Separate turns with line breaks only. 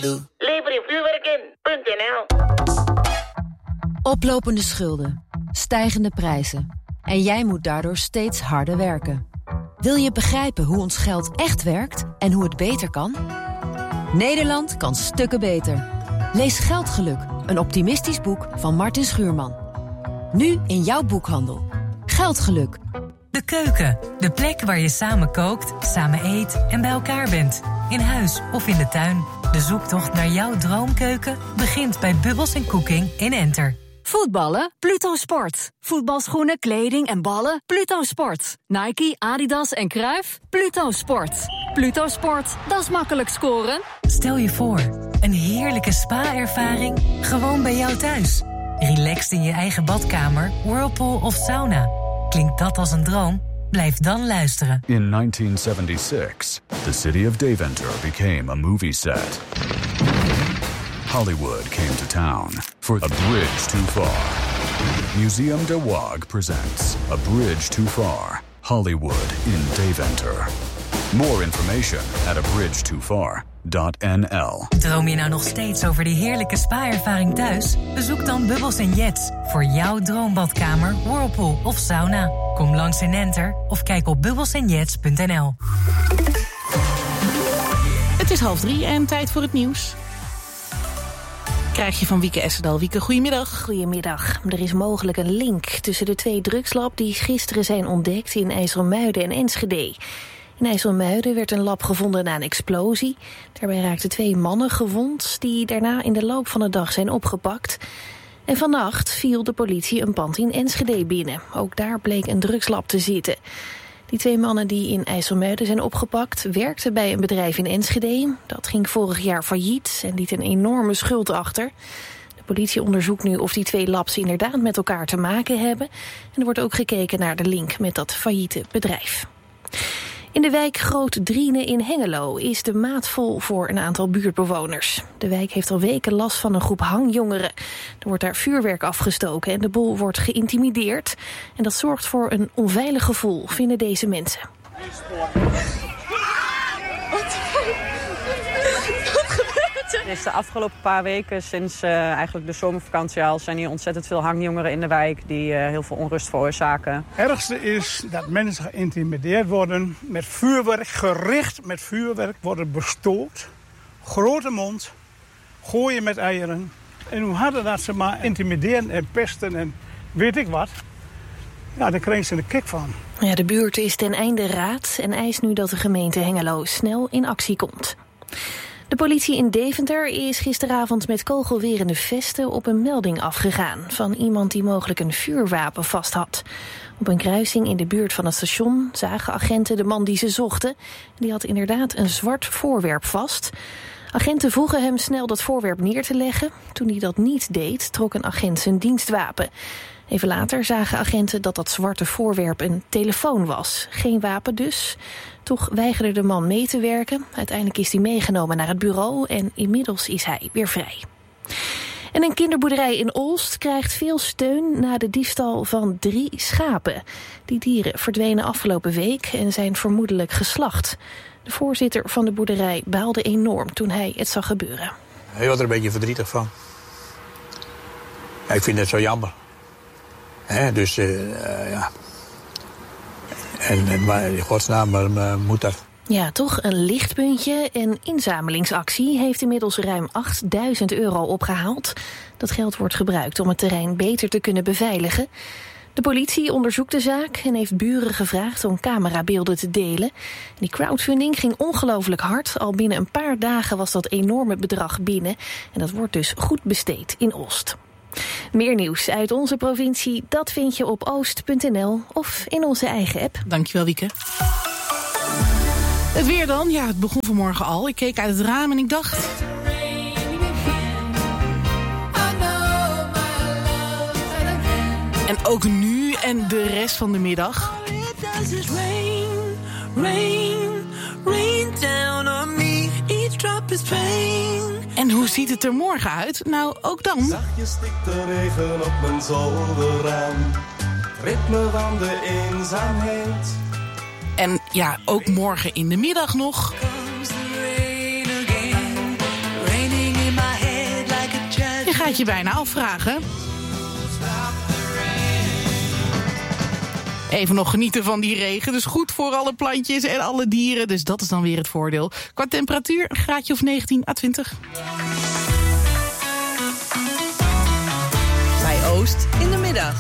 Leveringvuurwerken.nl.
Oplopende schulden, stijgende prijzen. En jij moet daardoor steeds harder werken. Wil je begrijpen hoe ons geld echt werkt en hoe het beter kan? Nederland kan stukken beter. Lees Geldgeluk, een optimistisch boek van Martin Schuurman. Nu in jouw boekhandel. Geldgeluk.
De keuken, de plek waar je samen kookt, samen eet en bij elkaar bent. In huis of in de tuin. De zoektocht naar jouw droomkeuken begint bij Bubbles & Cooking in Enter.
Voetballen? Pluto Sport. Voetbalschoenen, kleding en ballen? Pluto Sport. Nike, Adidas en Cruijff? Pluto Sport. Pluto Sport, dat is makkelijk scoren.
Stel je voor, een heerlijke spa-ervaring gewoon bij jou thuis. Relaxed in je eigen badkamer, whirlpool of sauna. Klinkt dat als een droom? Blijf dan luisteren.
In 1976, the city of Deventer became a movie set. Hollywood came to town for A Bridge Too Far. Museum de Waag presents A Bridge Too Far, Hollywood in Deventer. More information at abridgetofar.nl.
Droom je nou nog steeds over die heerlijke spa-ervaring thuis? Bezoek dan Bubbles & Jets voor jouw droombadkamer, whirlpool of sauna. Kom langs in Enter of kijk op bubbelsandjets.nl.
Het is 2:30 en tijd voor het nieuws. Krijg je van Wieke Essedal. Wieke, goedemiddag.
Goedemiddag. Er is mogelijk een link tussen de 2 drugslab die gisteren zijn ontdekt in IJsselmuiden en Enschede. In IJsselmuiden werd een lab gevonden na een explosie. Daarbij raakten 2 mannen gewond die daarna in de loop van de dag zijn opgepakt. En vannacht viel de politie een pand in Enschede binnen. Ook daar bleek een drugslab te zitten. Die 2 mannen die in IJsselmuiden zijn opgepakt werkten bij een bedrijf in Enschede. Dat ging vorig jaar failliet en liet een enorme schuld achter. De politie onderzoekt nu of die 2 labs inderdaad met elkaar te maken hebben. En er wordt ook gekeken naar de link met dat failliete bedrijf. In de wijk Groot Driene in Hengelo is de maat vol voor een aantal buurtbewoners. De wijk heeft al weken last van een groep hangjongeren. Er wordt daar vuurwerk afgestoken en de boel wordt geïntimideerd. En dat zorgt voor een onveilig gevoel, vinden deze mensen.
Dus de afgelopen paar weken, sinds eigenlijk de zomervakantie al, zijn hier ontzettend veel hangjongeren in de wijk die heel veel onrust veroorzaken.
Het ergste is dat mensen geïntimideerd worden met vuurwerk, gericht met vuurwerk, worden bestookt. Grote mond, gooien met eieren. En hoe harder dat ze maar intimideren en pesten en weet ik wat, ja, daar krijgen ze een kick van.
Ja, de buurt is ten einde raad en eist nu dat de gemeente Hengelo snel in actie komt. De politie in Deventer is gisteravond met kogelwerende vesten op een melding afgegaan van iemand die mogelijk een vuurwapen vast had. Op een kruising in de buurt van het station zagen agenten de man die ze zochten. Die had inderdaad een zwart voorwerp vast. Agenten vroegen hem snel dat voorwerp neer te leggen. Toen hij dat niet deed, trok een agent zijn dienstwapen. Even later zagen agenten dat dat zwarte voorwerp een telefoon was. Geen wapen dus. Toch weigerde de man mee te werken. Uiteindelijk is hij meegenomen naar het bureau en inmiddels is hij weer vrij. En een kinderboerderij in Olst krijgt veel steun na de diefstal van 3 schapen. Die dieren verdwenen afgelopen week en zijn vermoedelijk geslacht. De voorzitter van de boerderij baalde enorm toen hij het zag gebeuren.
Hij wordt er een beetje verdrietig van. Ja, ik vind het zo jammer. Dus ja. Maar in godsnaam moet dat.
Ja, toch een lichtpuntje. Een inzamelingsactie heeft inmiddels ruim €8.000 opgehaald. Dat geld wordt gebruikt om het terrein beter te kunnen beveiligen. De politie onderzoekt de zaak en heeft buren gevraagd om camerabeelden te delen. Die crowdfunding ging ongelooflijk hard. Al binnen een paar dagen was dat enorme bedrag binnen. En dat wordt dus goed besteed in Olst. Meer nieuws uit onze provincie, dat vind je op oost.nl of in onze eigen app.
Dankjewel, Wieke. Het weer dan? Ja, het begon vanmorgen al. Ik keek uit het raam en ik dacht... En ook nu en de rest van de middag. En hoe ziet het er morgen uit? Nou, ook dan.
Zachtjes stikt de regen op mijn zolderraam. Ritme van de eenzaamheid.
En ja, ook morgen in de middag nog.
Rainy
ga het je bijna afvragen. Even nog genieten van die regen. Dus goed voor alle plantjes en alle dieren. Dus dat is dan weer het voordeel. Qua temperatuur een graadje of 19 à 20.
Bij Oost in de middag.